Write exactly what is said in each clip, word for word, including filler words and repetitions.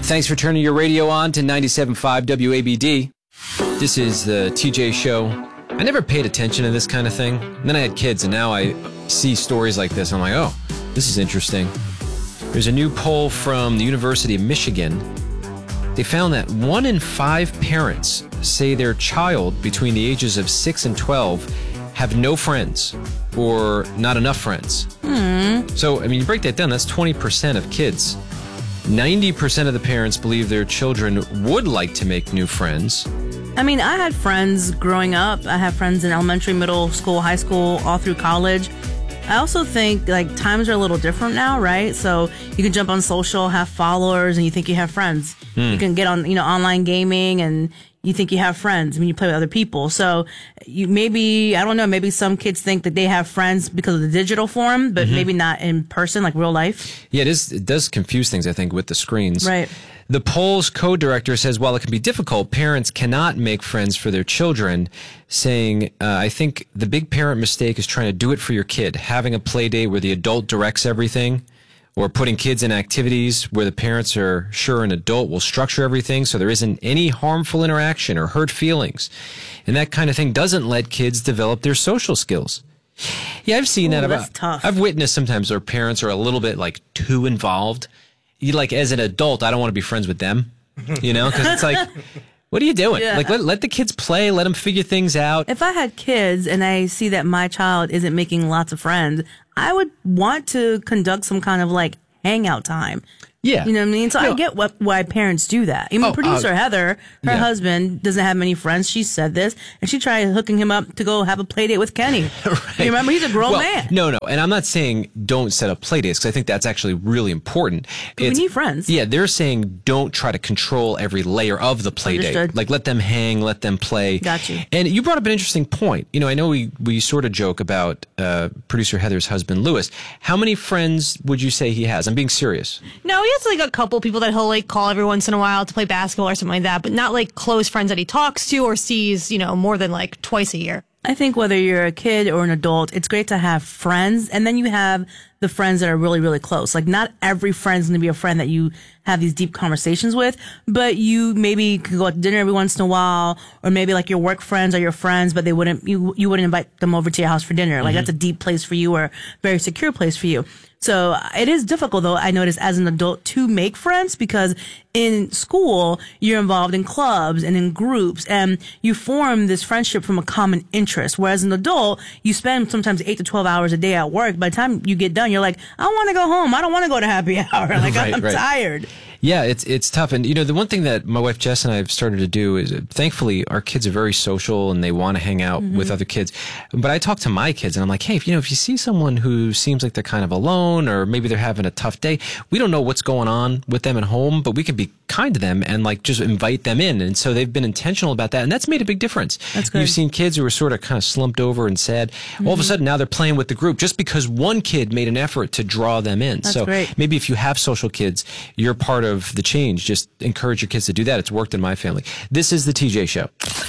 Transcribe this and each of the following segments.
Thanks for turning your radio on to ninety-seven point five W A B D. This is the T J Show. I never paid attention to this kind of thing. And then I had kids, and now I see stories like this. I'm like, oh, this is interesting. There's a new poll from the University of Michigan. They found that one in five parents say their child between the ages of six and twelve have no friends or not enough friends. Mm. So, I mean, you break that down, that's twenty percent of kids. ninety percent of the parents believe their children would like to make new friends. I mean, I had friends growing up. I have friends in elementary, middle school, high school, all through college. I also think, like, times are a little different now, right? So you can jump on social, have followers, and you think you have friends. Hmm. You can get on, you know, online gaming, and you think you have friends when you play with other people. So you maybe, I don't know, maybe some kids think that they have friends because of the digital form, but Mm-hmm. maybe not in person, like real life. Yeah, it is. It does confuse things, I think, with the screens. Right. The poll's co-director says, while it can be difficult, parents cannot make friends for their children, saying, uh, I think the big parent mistake is trying to do it for your kid, having a play date where the adult directs everything, or putting kids in activities where the parents are sure an adult will structure everything so there isn't any harmful interaction or hurt feelings. And that kind of thing doesn't let kids develop their social skills. Yeah, I've seen Ooh, that. that's About, tough. I've witnessed sometimes where parents are a little bit like too involved. You like, as an adult, I don't want to be friends with them, you know, because it's like, what are you doing? Yeah. Like, let, let the kids play, let them figure things out. If I had kids and I see that my child isn't making lots of friends, I would want to conduct some kind of like hangout time. Yeah. You know what I mean? So No. I get what, why parents do that. Even Oh, producer uh, Heather, her yeah. husband doesn't have many friends. She said this, and she tried hooking him up to go have a play date with Kenny. Right. You remember? He's a grown Well, man. No, no. And I'm not saying don't set up play dates because I think that's actually really important. We It's- need friends. Yeah, they're saying don't try to control every layer of the play date. Understood. Like let them hang, let them play. Got you. And you brought up an interesting point. You know, I know we, we sort of joke about uh, producer Heather's husband, Lewis. How many friends would you say he has? I'm being serious. No, he has like a couple people that he'll like call every once in a while to play basketball or something like that, but not like close friends that he talks to or sees, you know, more than like twice a year. I think whether you're a kid or an adult, it's great to have friends, and then you have the friends that are really, really close. Like, not every friend's going to be a friend that you have these deep conversations with, but you maybe could go out to dinner every once in a while, or maybe like your work friends are your friends, but they wouldn't, you, you wouldn't invite them over to your house for dinner. Like, Mm-hmm. that's a deep place for you or a very secure place for you. So it is difficult, though, I notice, as an adult to make friends, because in school, you're involved in clubs and in groups, and you form this friendship from a common interest. Whereas an adult, you spend sometimes eight to twelve hours a day at work. By the time you get done, you're like, I want to go home. I don't want to go to happy hour. Like, Right, I'm right. tired. Yeah, it's it's tough. And, you know, the one thing that my wife Jess and I have started to do is, uh, thankfully, our kids are very social and they want to hang out Mm-hmm. with other kids. But I talk to my kids and I'm like, hey, if, you know, if you see someone who seems like they're kind of alone or maybe they're having a tough day, we don't know what's going on with them at home, but we can be kind to them and, like, just invite them in. And so they've been intentional about that. And that's made a big difference. That's good. You've seen kids who are sort of kind of slumped over and sad. Mm-hmm. All of a sudden, now they're playing with the group just because one kid made an effort to draw them in. That's so great. maybe if you have social kids, you're part of the change. Just encourage your kids to do that. It's worked in my family. This is the T J Show.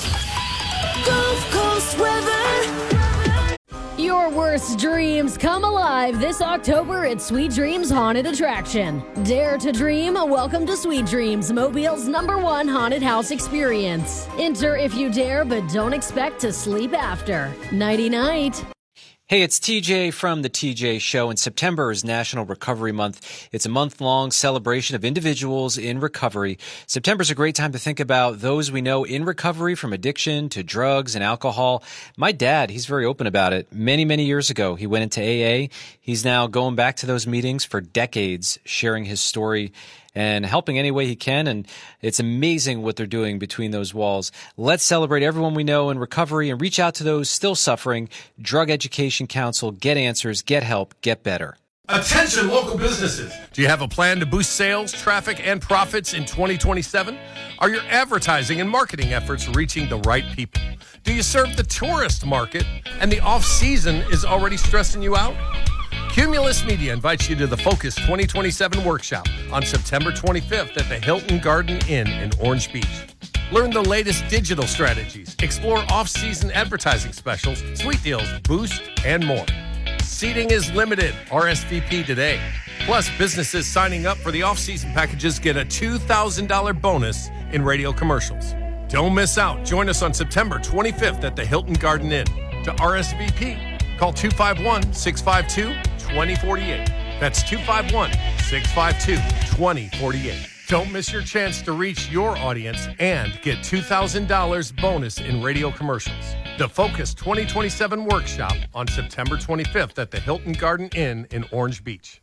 Gulf Coast weather. Your worst dreams come alive this October at Sweet Dreams Haunted Attraction. Dare to dream? Welcome to Sweet Dreams, Mobile's number one haunted house experience. Enter if you dare, but don't expect to sleep after. Nighty-night. Hey, it's T J from the T J Show, and September is National Recovery Month. It's a month-long celebration of individuals in recovery. September's a great time to think about those we know in recovery, from addiction to drugs and alcohol. My dad, he's very open about it. Many, many years ago, he went into A A. He's now going back to those meetings for decades, sharing his story and helping any way he can. And it's amazing what they're doing between those walls. Let's celebrate everyone we know in recovery and reach out to those still suffering. Drug Education Council. Get answers, get help, get better. Attention local businesses. Do you have a plan to boost sales, traffic, and profits in twenty twenty-seven? Are your advertising and marketing efforts reaching the right people? Do you serve the tourist market and the off-season is already stressing you out? Cumulus Media invites you to the Focus twenty twenty-seven workshop on September twenty-fifth at the Hilton Garden Inn in Orange Beach. Learn the latest digital strategies, explore off-season advertising specials, sweet deals, boost, and more. Seating is limited. R S V P today. Plus, businesses signing up for the off-season packages get a two thousand dollars bonus in radio commercials. Don't miss out. Join us on September twenty-fifth at the Hilton Garden Inn. To R S V P, call two five one, six five two, two zero four eight. That's two five one, six five two, two zero four eight. Don't miss your chance to reach your audience and get two thousand dollars bonus in radio commercials. The Focus twenty twenty-seven workshop on September twenty-fifth at the Hilton Garden Inn in Orange Beach.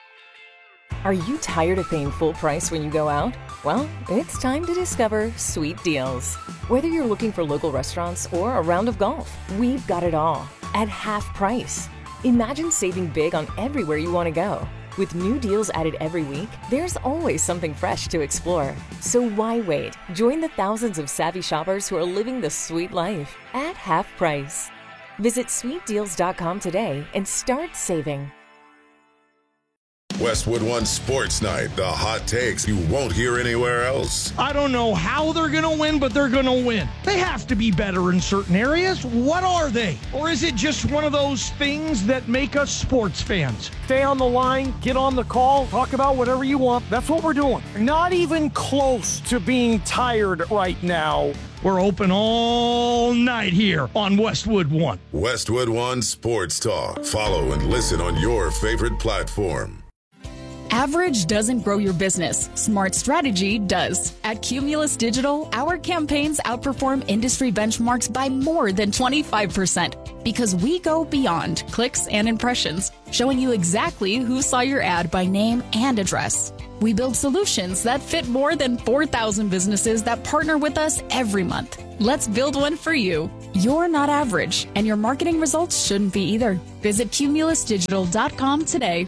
Are you tired of paying full price when you go out? Well, it's time to discover Sweet Deals. Whether you're looking for local restaurants or a round of golf, we've got it all at half price. Imagine saving big on everywhere you want to go. With new deals added every week, there's always something fresh to explore. So why wait? Join the thousands of savvy shoppers who are living the sweet life at half price. Visit sweet deals dot com today and start saving. Westwood One Sports Night, the hot takes you won't hear anywhere else. I don't know how they're going to win, but they're going to win. They have to be better in certain areas. What are they? Or is it just one of those things that make us sports fans? Stay on the line, get on the call, talk about whatever you want. That's what we're doing. Not even close to being tired right now. We're open all night here on Westwood One. Westwood One Sports Talk. Follow and listen on your favorite platform. Average doesn't grow your business. Smart strategy does. At Cumulus Digital, our campaigns outperform industry benchmarks by more than twenty-five percent because we go beyond clicks and impressions, showing you exactly who saw your ad by name and address. We build solutions that fit more than four thousand businesses that partner with us every month. Let's build one for you. You're not average, and your marketing results shouldn't be either. Visit cumulus digital dot com today.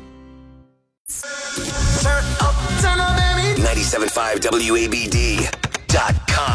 ninety-seven point five W A B D dot com.